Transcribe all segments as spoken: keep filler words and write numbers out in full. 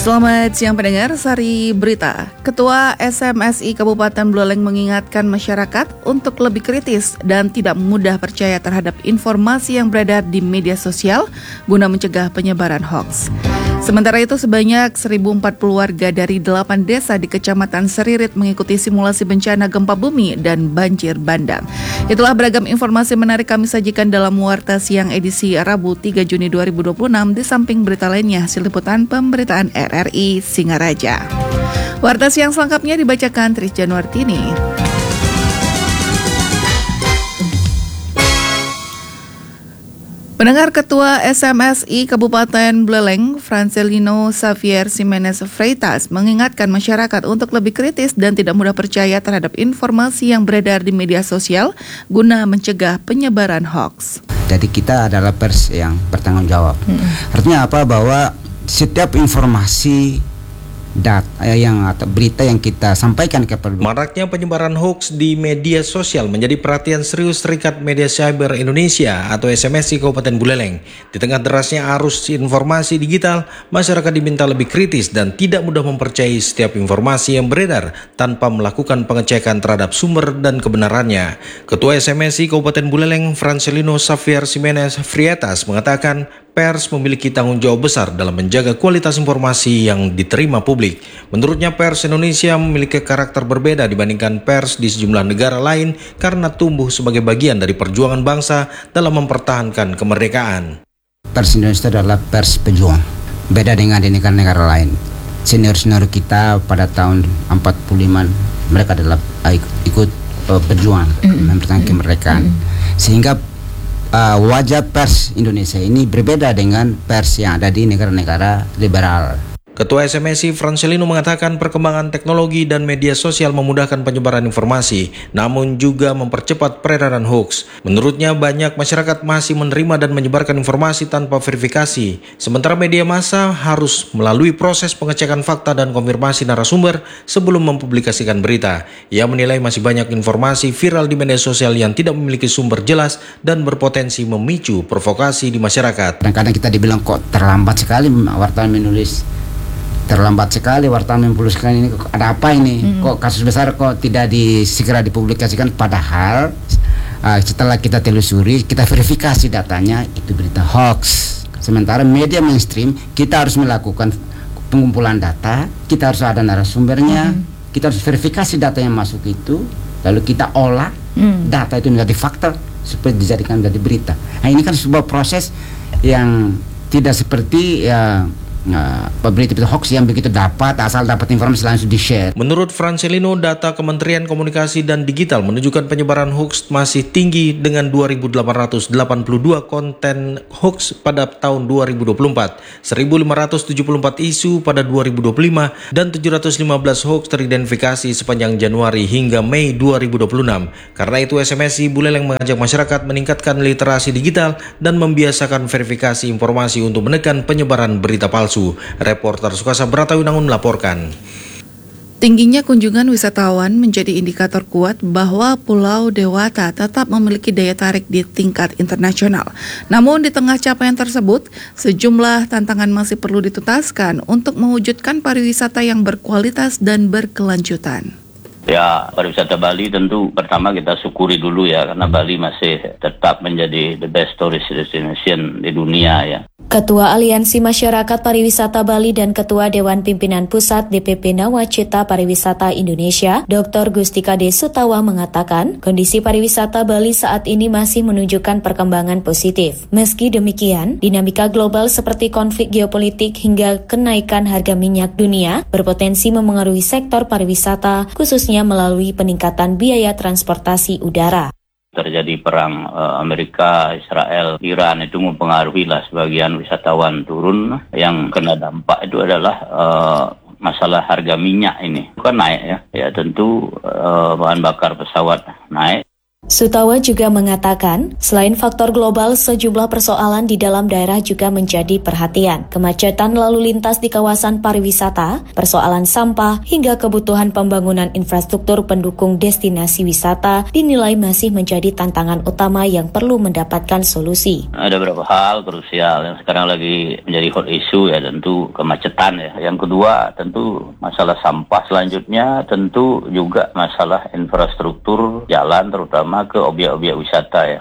Selamat siang pendengar, Sari Berita. Ketua S M S I Kabupaten Buleleng mengingatkan masyarakat untuk lebih kritis dan tidak mudah percaya terhadap informasi yang beredar di media sosial guna mencegah penyebaran hoaks. Sementara itu sebanyak seribu empat puluh warga dari delapan desa di Kecamatan Seririt mengikuti simulasi bencana gempa bumi dan banjir bandang. Itulah beragam informasi menarik kami sajikan dalam Warta Siang edisi Rabu tiga Juni dua ribu dua puluh enam di samping berita lainnya hasil liputan pemberitaan R R I Singaraja. Warta Siang selengkapnya dibacakan Tris Januartini. Pendengar, Ketua S M S I Kabupaten Buleleng, Francelino Xavier Jimenez Freitas, mengingatkan masyarakat untuk lebih kritis dan tidak mudah percaya terhadap informasi yang beredar di media sosial guna mencegah penyebaran hoaks. Jadi kita adalah pers yang bertanggung jawab. Hmm. Artinya apa? Bahwa setiap informasi data yang atau berita yang kita sampaikan ke publik. Maraknya penyebaran hoax di media sosial menjadi perhatian serius Serikat Media Cyber Indonesia atau S M S I Kabupaten Buleleng. Di tengah derasnya arus informasi digital, masyarakat diminta lebih kritis dan tidak mudah mempercayai setiap informasi yang beredar tanpa melakukan pengecekan terhadap sumber dan kebenarannya. Ketua S M S I Kabupaten Buleleng, Francelino Xavier Jimenez Freitas, mengatakan pers memiliki tanggung jawab besar dalam menjaga kualitas informasi yang diterima publik. Menurutnya, pers Indonesia memiliki karakter berbeda dibandingkan pers di sejumlah negara lain karena tumbuh sebagai bagian dari perjuangan bangsa dalam mempertahankan kemerdekaan. Pers Indonesia adalah pers pejuang, beda dengan di negara-negara lain. Senior-senior kita pada tahun empat puluh lima mereka adalah ikut uh, berjuang mm-hmm. mempertahankan kemerdekaan, mm-hmm. sehingga Uh, wajah pers Indonesia ini berbeda dengan pers yang ada di negara-negara liberal. Ketua S M S I Francelino mengatakan perkembangan teknologi dan media sosial memudahkan penyebaran informasi, namun juga mempercepat peredaran hoax. Menurutnya, banyak masyarakat masih menerima dan menyebarkan informasi tanpa verifikasi, sementara media massa harus melalui proses pengecekan fakta dan konfirmasi narasumber sebelum mempublikasikan berita. Ia menilai masih banyak informasi viral di media sosial yang tidak memiliki sumber jelas dan berpotensi memicu provokasi di masyarakat. Kadang-kadang kita dibilang kok terlambat sekali wartawan menulis. Terlambat sekali wartawan mempublikasikan ini, ada apa ini? Hmm. Kok kasus besar kok tidak di, segera dipublikasikan? Padahal uh, setelah kita telusuri, kita verifikasi datanya, itu berita hoax. Sementara media mainstream, kita harus melakukan pengumpulan data, kita harus ada narasumbernya, hmm. kita harus verifikasi data yang masuk itu, lalu kita olah hmm. data itu menjadi fakta supaya dijadikan menjadi berita. Nah, ini kan sebuah proses yang tidak seperti ya, Nah, berita hoax yang begitu dapat asal dapat informasi langsung di-share. Menurut Francelino, data Kementerian Komunikasi dan Digital menunjukkan penyebaran hoax masih tinggi dengan dua ribu delapan ratus delapan puluh dua konten hoax pada tahun dua ribu dua puluh empat, seribu lima ratus tujuh puluh empat isu pada dua ribu dua puluh lima, dan tujuh ratus lima belas hoax teridentifikasi sepanjang Januari hingga Mei dua ribu dua puluh enam. Karena itu S M S I Buleleng mengajak masyarakat meningkatkan literasi digital dan membiasakan verifikasi informasi untuk menekan penyebaran berita palsu. Reporter Sukasa Bratawinangun melaporkan. Tingginya kunjungan wisatawan menjadi indikator kuat bahwa Pulau Dewata tetap memiliki daya tarik di tingkat internasional. Namun di tengah capaian tersebut, sejumlah tantangan masih perlu dituntaskan untuk mewujudkan pariwisata yang berkualitas dan berkelanjutan. Ya, pariwisata Bali tentu pertama kita syukuri dulu ya, karena Bali masih tetap menjadi the best tourist destination di dunia ya. Ketua Aliansi Masyarakat Pariwisata Bali dan Ketua Dewan Pimpinan Pusat D P P Nawacita Pariwisata Indonesia, Doktor Gustika D. Sutawa mengatakan, kondisi pariwisata Bali saat ini masih menunjukkan perkembangan positif. Meski demikian, dinamika global seperti konflik geopolitik hingga kenaikan harga minyak dunia berpotensi memengaruhi sektor pariwisata, khususnya melalui peningkatan biaya transportasi udara. Terjadi perang uh, Amerika, Israel, Iran itu mempengaruhi lah sebagian wisatawan turun. Yang kena dampak itu adalah uh, masalah harga minyak ini. Itu kan naik ya, ya tentu uh, bahan bakar pesawat naik. Sutawa juga mengatakan, selain faktor global, sejumlah persoalan di dalam daerah juga menjadi perhatian. Kemacetan lalu lintas di kawasan pariwisata, persoalan sampah, hingga kebutuhan pembangunan infrastruktur pendukung destinasi wisata dinilai masih menjadi tantangan utama yang perlu mendapatkan solusi. Ada beberapa hal krusial yang sekarang lagi menjadi hot issue ya, tentu kemacetan ya. Yang kedua tentu masalah sampah. Selanjutnya tentu juga masalah infrastruktur jalan terutama ke objek-objek wisata ya.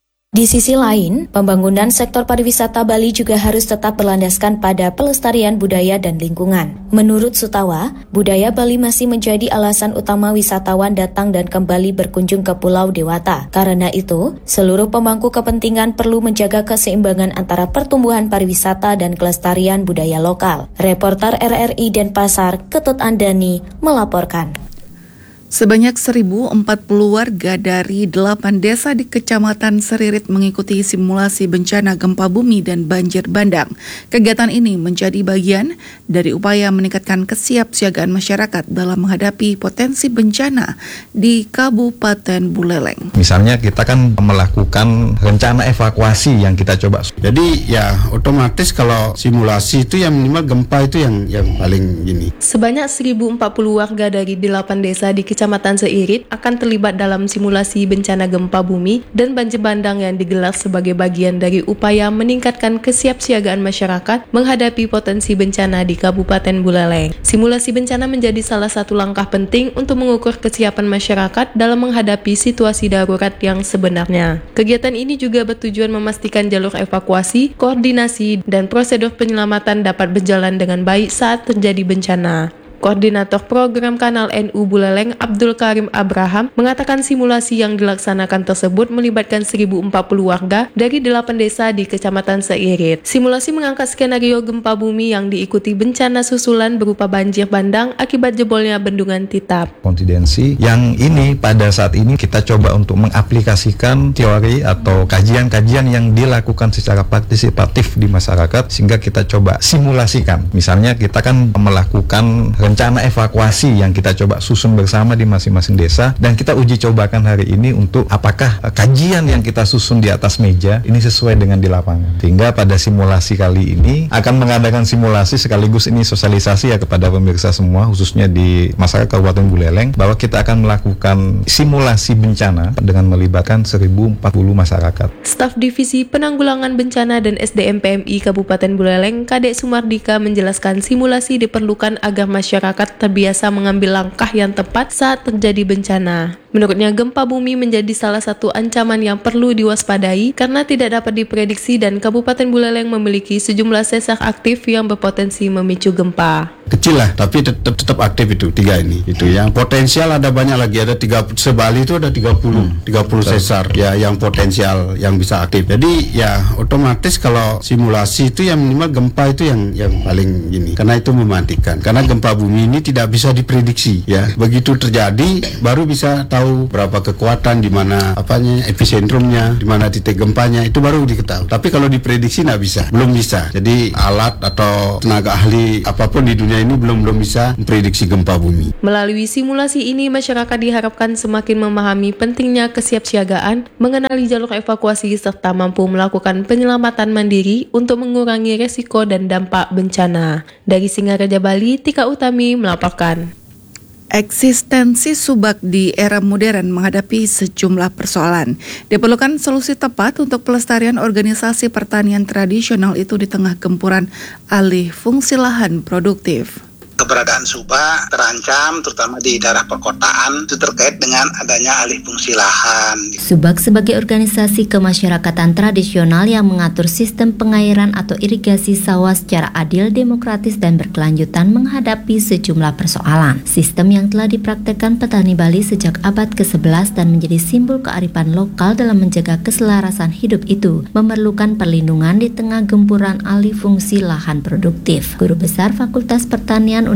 Di sisi lain, pembangunan sektor pariwisata Bali juga harus tetap berlandaskan pada pelestarian budaya dan lingkungan. Menurut Sutawa, budaya Bali masih menjadi alasan utama wisatawan datang dan kembali berkunjung ke Pulau Dewata. Karena itu, seluruh pemangku kepentingan perlu menjaga keseimbangan antara pertumbuhan pariwisata dan kelestarian budaya lokal. Reporter R R I Denpasar, Ketut Andani, melaporkan. Sebanyak seribu empat puluh warga dari delapan desa di Kecamatan Seririt mengikuti simulasi bencana gempa bumi dan banjir bandang. Kegiatan ini menjadi bagian dari upaya meningkatkan kesiapsiagaan masyarakat dalam menghadapi potensi bencana di Kabupaten Buleleng. Misalnya kita kan melakukan rencana evakuasi yang kita coba. Jadi ya otomatis kalau simulasi itu yang minimal gempa itu yang yang paling gini. Sebanyak seribu empat puluh warga dari delapan desa di Kecamatan Seirit akan terlibat dalam simulasi bencana gempa bumi dan banjir bandang yang digelar sebagai bagian dari upaya meningkatkan kesiapsiagaan masyarakat menghadapi potensi bencana di Kabupaten Buleleng. Simulasi bencana menjadi salah satu langkah penting untuk mengukur kesiapan masyarakat dalam menghadapi situasi darurat yang sebenarnya. Kegiatan ini juga bertujuan memastikan jalur evakuasi, koordinasi, dan prosedur penyelamatan dapat berjalan dengan baik saat terjadi bencana. Koordinator Program Kanal N U Buleleng Abdul Karim Abraham mengatakan simulasi yang dilaksanakan tersebut melibatkan seribu empat puluh warga dari delapan desa di Kecamatan Seirit. Simulasi mengangkat skenario gempa bumi yang diikuti bencana susulan berupa banjir bandang akibat jebolnya bendungan Titap. Konfidensi yang ini pada saat ini kita coba untuk mengaplikasikan teori atau kajian-kajian yang dilakukan secara partisipatif di masyarakat sehingga kita coba simulasikan. Misalnya kita kan melakukan rencana evakuasi yang kita coba susun bersama di masing-masing desa dan kita uji cobakan hari ini untuk apakah kajian yang kita susun di atas meja ini sesuai dengan di lapangan. Sehingga pada simulasi kali ini akan mengadakan simulasi sekaligus ini sosialisasi ya kepada pemirsa semua khususnya di masyarakat Kabupaten Buleleng bahwa kita akan melakukan simulasi bencana dengan melibatkan seribu empat puluh masyarakat. Staf Divisi Penanggulangan Bencana dan S D M P M I Kabupaten Buleleng Kadek Sumardika menjelaskan simulasi diperlukan agar masyarakat Masyarakat terbiasa mengambil langkah yang tepat saat terjadi bencana. Menurutnya, gempa bumi menjadi salah satu ancaman yang perlu diwaspadai karena tidak dapat diprediksi dan Kabupaten Buleleng memiliki sejumlah sesar aktif yang berpotensi memicu gempa. Kecil lah, tapi tetap tetap aktif itu tiga ini. Itu yang potensial ada banyak lagi, ada tiga sebali itu ada tiga puluh sesar ya yang potensial yang bisa aktif. Jadi ya otomatis kalau simulasi itu yang minimal gempa itu yang yang paling gini karena itu mematikan. Karena gempa bumi ini tidak bisa diprediksi ya. Begitu terjadi baru bisa tahu berapa kekuatan, di mana apanya episentrumnya, di mana titik gempanya itu baru diketahui. Tapi kalau diprediksi nggak bisa, belum bisa. Jadi alat atau tenaga ahli apapun di dunia ini belum belum bisa memprediksi gempa bumi. Melalui simulasi ini masyarakat diharapkan semakin memahami pentingnya kesiapsiagaan, mengenali jalur evakuasi serta mampu melakukan penyelamatan mandiri untuk mengurangi resiko dan dampak bencana. Dari Singaraja Bali, Tika Utami melaporkan. Eksistensi subak di era modern menghadapi sejumlah persoalan. Diperlukan solusi tepat untuk pelestarian organisasi pertanian tradisional itu di tengah gempuran alih fungsi lahan produktif. Keberadaan subak terancam terutama di daerah perkotaan itu terkait dengan adanya alih fungsi lahan. Subak sebagai organisasi kemasyarakatan tradisional yang mengatur sistem pengairan atau irigasi sawah secara adil, demokratis dan berkelanjutan menghadapi sejumlah persoalan. Sistem yang telah dipraktekkan petani Bali sejak abad ke sebelas dan menjadi simbol kearifan lokal dalam menjaga keselarasan hidup itu memerlukan perlindungan di tengah gempuran alih fungsi lahan produktif. Guru Besar Fakultas Pertanian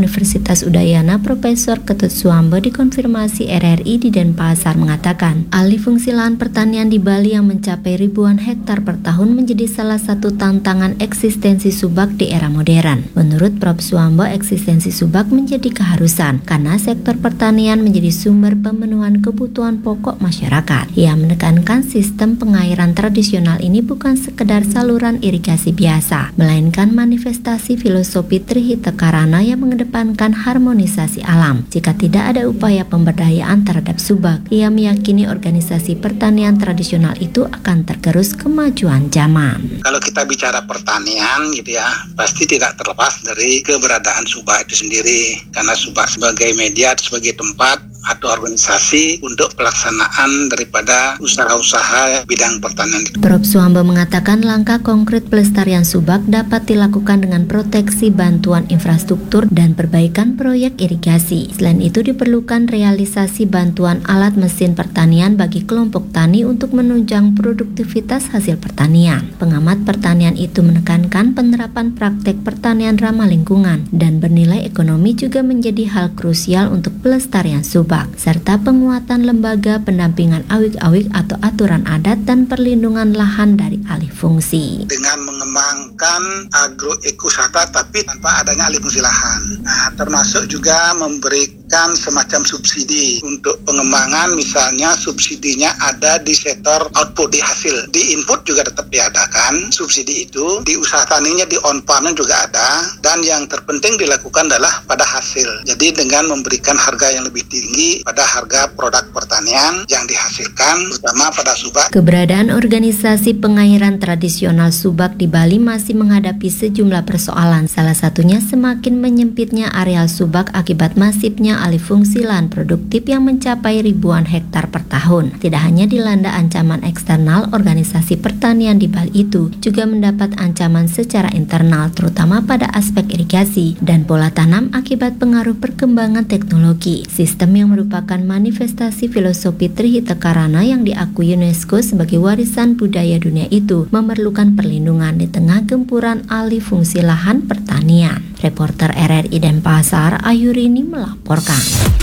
Universitas Udayana Profesor Ketut Suambo dikonfirmasi R R I di Denpasar mengatakan, alih fungsi lahan pertanian di Bali yang mencapai ribuan hektar per tahun menjadi salah satu tantangan eksistensi Subak di era modern. Menurut Profesor Suambo, eksistensi Subak menjadi keharusan karena sektor pertanian menjadi sumber pemenuhan kebutuhan pokok masyarakat. Ia menekankan sistem pengairan tradisional ini bukan sekedar saluran irigasi biasa, melainkan manifestasi filosofi Trihita Karana yang mengedepankan harmonisasi alam. Jika tidak ada upaya pemberdayaan terhadap Subak, ia meyakini organisasi pertanian tradisional itu akan tergerus kemajuan zaman. Kalau kita bicara pertanian gitu ya, pasti tidak terlepas dari keberadaan Subak itu sendiri, karena Subak sebagai media, sebagai tempat atau organisasi untuk pelaksanaan daripada usaha-usaha bidang pertanian. Prof Suambo mengatakan langkah konkret pelestarian Subak dapat dilakukan dengan proteksi bantuan infrastruktur dan perbaikan proyek irigasi. Selain itu diperlukan realisasi bantuan alat mesin pertanian bagi kelompok tani untuk menunjang produktivitas hasil pertanian. Pengamat pertanian itu menekankan penerapan praktek pertanian ramah lingkungan dan bernilai ekonomi juga menjadi hal krusial untuk pelestarian Subak, serta penguatan lembaga pendampingan awik-awik atau aturan adat dan perlindungan lahan dari alih fungsi. Dengan mengembangkan agroekosata tapi tanpa adanya alih fungsi lahan. Nah, termasuk juga memberikan semacam subsidi untuk pengembangan, misalnya subsidinya ada di sektor output, di hasil. Di input juga tetap diadakan subsidi itu, di usaha taninya, di on farmnya juga ada, dan yang terpenting dilakukan adalah pada hasil. Jadi dengan memberikan harga yang lebih tinggi pada harga produk pertanian yang dihasilkan, terutama pada Subak. Keberadaan organisasi pengairan tradisional Subak di Bali masih menghadapi sejumlah persoalan. Salah satunya semakin menyempitnya areal Subak akibat masifnya alih fungsi lahan produktif yang mencapai ribuan hektar per tahun. Tidak hanya dilanda ancaman eksternal, organisasi pertanian di Bali itu juga mendapat ancaman secara internal, terutama pada aspek irigasi dan pola tanam akibat pengaruh perkembangan teknologi. Sistem yang merupakan manifestasi filosofi Trihita Karana yang diakui UNESCO sebagai warisan budaya dunia itu memerlukan perlindungan di tengah gempuran alih fungsi lahan pertanian. Reporter R R I Denpasar, Ayurini melaporkan.